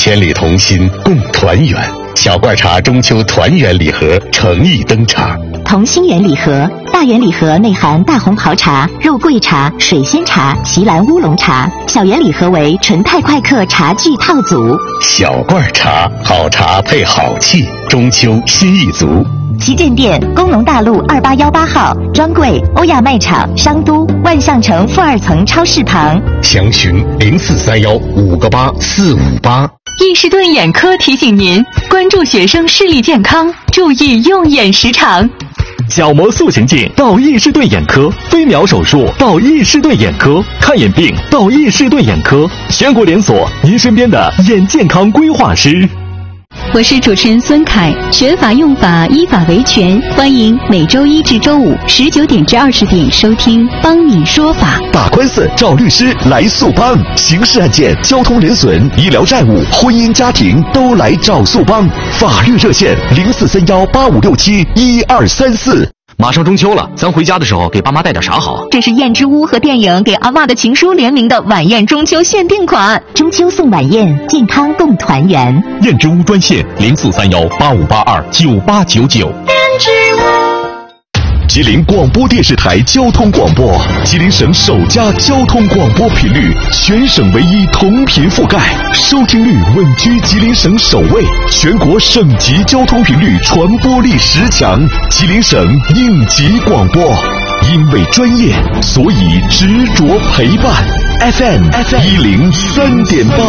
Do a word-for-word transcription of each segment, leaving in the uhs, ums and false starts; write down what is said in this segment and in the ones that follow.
千里同心共团圆。小罐茶中秋团圆礼盒诚意登场。 同心圆礼盒，大圆礼盒内含大红袍茶、肉桂茶、水仙茶、席兰乌龙茶；小圆礼盒为纯太快客茶具套组。 小罐茶，好茶配好气，中秋心意足。 旗舰店：工农大路二八幺八号，专柜：欧亚卖场商都万象城负二层超市旁。 详询零四三幺五个八四五八。 易士顿眼科提醒您关注学生视力健康，注意用眼时长。 角膜塑形镜到易士顿眼科，飞秒手术到易士顿眼科，看眼病到易士顿眼科，全国连锁，您身边的眼健康规划师。 我是主持人孙凯，学法用法，依法维权，欢迎每周一至周五十九点至二十点收听帮你说法。 打官司找律师来速帮，刑事案件、交通人损、医疗债务、婚姻家庭都来找速帮。法律热线零四三幺八五六七一二三四。 马上中秋了，咱回家的时候给爸妈带点啥好？ 这是燕之屋和电影《给阿嬷的情书》联名的晚宴中秋限定款， 中秋送晚宴，健康共团圆。 燕之屋专线零四三幺八五八二九八九九。 燕之屋。 吉林广播电视台交通广播，吉林省首家交通广播频率，全省唯一同频覆盖，收听率稳居吉林省首位，全国省级交通频率传播力十强，吉林省应急广播。因为专业，所以执着陪伴。F M 一零三点八，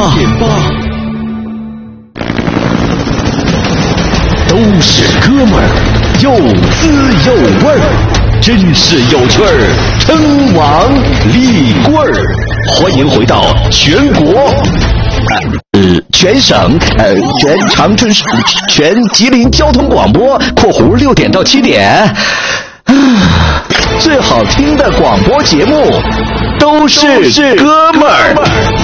都是哥们儿，有滋有味儿，真是有趣儿，称王立棍儿。欢迎回到全国，呃，全省，呃，全长春市，全吉林交通广播（括弧六点到七点）。最好听的广播节目都是哥们儿。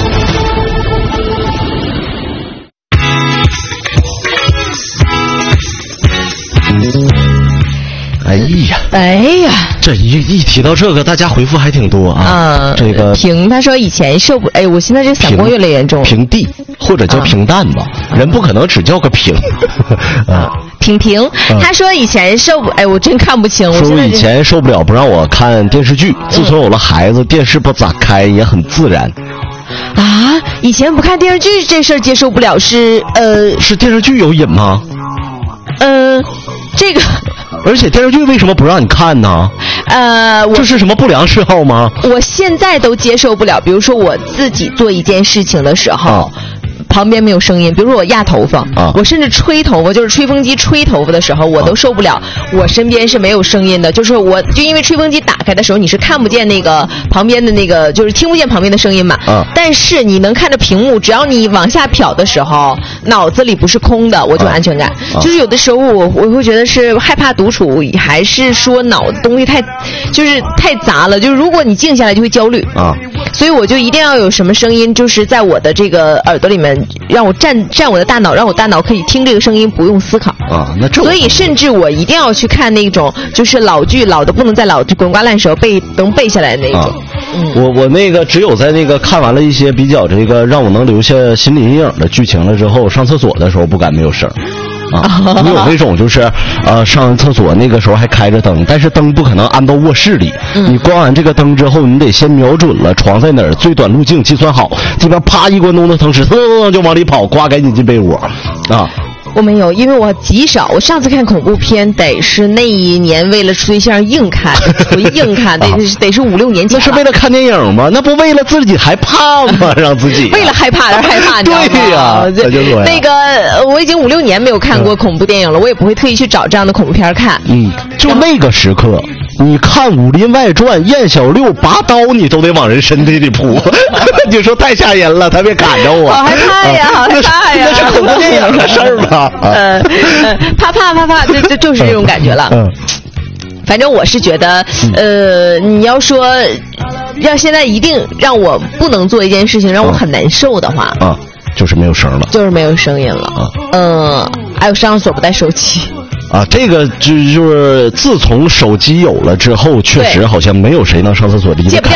哎呀， 哎呀， 这一一提到这个，大家回复还挺多啊。 啊， 这个平他说以前受不，哎，我现在这散光越来越严重。 平地或者叫平淡吧，啊、人不可能只叫个平。啊， 平平，他说以前受不，哎，我真看不清。我说以前受不了不让我看电视剧，自从有了孩子，电视不咋开也很自然。 啊，以前不看电视剧这事儿接受不了是呃是电视剧有瘾吗？ 呃，这个。 而且电视剧为什么不让你看呢？ 呃， 这是什么不良嗜好吗？ 我现在都接受不了。比如说我自己做一件事情的时候，啊、旁边没有声音。比如说我压头发，啊、我甚至吹头发，就是吹风机吹头发的时候，我都受不了。啊、我身边是没有声音的，就是我就因为吹风机打开的时候，你是看不见那个旁边的那个，就是听不见旁边的声音嘛。啊、但是你能看着屏幕，只要你往下瞟的时候，脑子里不是空的，我就有安全感。啊、就是有的时候我我会觉得是害怕独处，还是说脑子东西太就是太杂了，就是如果你静下来就会焦虑啊，所以我就一定要有什么声音，就是在我的这个耳朵里面，让我占占我的大脑，让我大脑可以听这个声音，不用思考啊。那这所以甚至我一定要去看那种就是老剧，老的不能再老，滚瓜烂熟背能背下来的那种。啊嗯、我我那个只有在那个看完了一些比较这个让我能留下心理阴影的剧情了之后，上厕所的时候不敢没有声。啊，你有那种就是，呃，上厕所那个时候还开着灯，但是灯不可能安到卧室里。嗯、你关完这个灯之后，你得先瞄准了床在哪儿，最短路径计算好，这边啪一关灯的同时，嗖就往里跑，呱赶紧进被窝，啊。 我没有，因为我极少。我上次看恐怖片得是那一年为了处对象硬看，我硬看得、啊、得是五六年前。 那是为了看电影吗？那不为了自己害怕吗？让自己、啊、 为了害怕而害怕，你知道吗？ 对呀、啊，那就说那个我已经五六年没有看过恐怖电影了，我也不会特意去找这样的恐怖片看。 嗯，就那个时刻。你看《武林外传》，燕小六拔刀，你都得往人身体里扑，你说太吓人了，他别赶着我， 好害怕呀，好害怕呀， 那是恐怖电影的事儿吧？ 呃，呃，怕怕怕怕，就就就是这种感觉了。嗯，反正我是觉得，呃，你要说让现在一定让我不能做一件事情，让我很难受的话， 啊，就是没有声了， 就是没有声音了。啊，嗯，还有上厕所不带手机。 啊，这个就就是自从手机有了之后，确实好像没有谁能上厕所离得开。 戒不掉，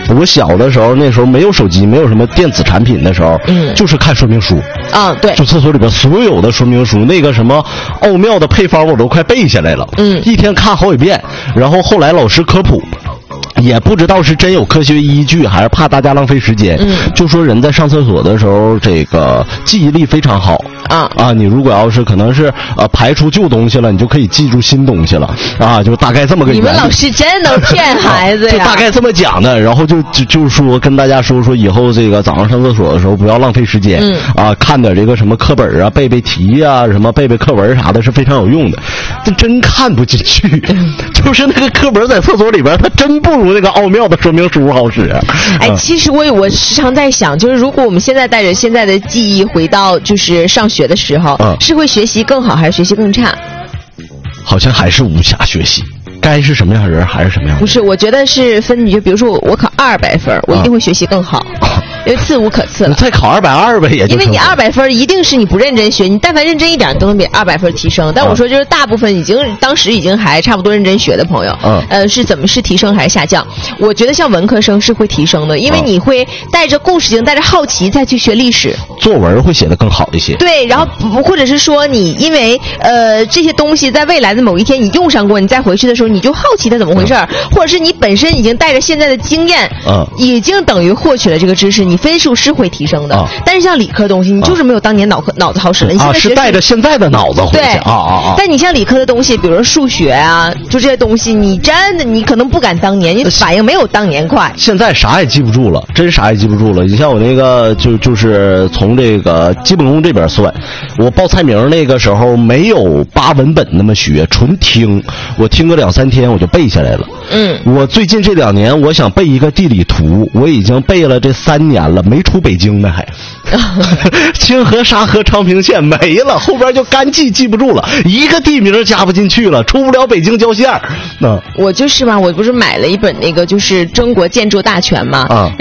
我小的时候，那时候没有手机，没有什么电子产品的时候，嗯，就是看说明书。 啊，对， 就厕所里边所有的说明书，那个什么奥妙的配方我都快背下来了。嗯，一天看好几遍。然后后来老师科普。也不知道是真有科学依据，还是怕大家浪费时间。嗯，就说人在上厕所的时候，这个记忆力非常好啊啊！你如果要是可能是呃排出旧东西了，你就可以记住新东西了啊！就大概这么个原理。 你们老师真能骗孩子呀！ 就大概这么讲的，然后就就就是说跟大家说说以后这个早上上厕所的时候不要浪费时间。嗯啊，看点这个什么课本啊，背背题啊，什么背背课文啥的，是非常有用的。这真看不进去，就是那个课本在厕所里边，它真不如那个奥妙的说明书好使。 哎，其实我我时常在想，就是如果我们现在带着现在的记忆回到就是上学的时候，嗯、是会学习更好还是学习更差？ 好像还是无暇学习。该是什么样的人还是什么样的人？ 不是，我觉得是分，你就比如说我我考二百分，我一定会学习更好。啊因为次无可次了， 你再考二百二呗，也就因为你二百分一定是你不认真学，你但凡认真一点都能比二百分提升。但我说就是大部分已经当时已经还差不多认真学的朋友，嗯，呃，是怎么是提升还是下降？我觉得像文科生是会提升的，因为你会带着故事性、带着好奇再去学历史， 作文会写得更好一些。 对，然后或者是说你因为呃这些东西在未来的某一天你用上过，你再回去的时候你就好奇它怎么回事，嗯、或者是你本身已经带着现在的经验，嗯，已经等于获取了这个知识，你分数是会提升的。啊、但是像理科东西，你就是没有当年脑壳、啊、脑子好使了。你现在啊，是带着现在的脑子回去。 对啊啊啊！ 但你像理科的东西，比如说数学啊，就这些东西，你真的你可能不敢当年，你反应没有当年快。 现在啥也记不住了，真啥也记不住了。你像我那个，就就是从这个基本功这边算，我报菜名那个时候没有扒文本那么学，纯听，我听个两三天我就背下来了。嗯，我最近这两年，我想背一个地理图，我已经背了这三年了，没出北京呢还。清河、沙河、昌平县没了，后边就干记记不住了，一个地名加不进去了，出不了北京郊县。那我就是嘛，我不是买了一本那个就是中国建筑大全嘛，啊。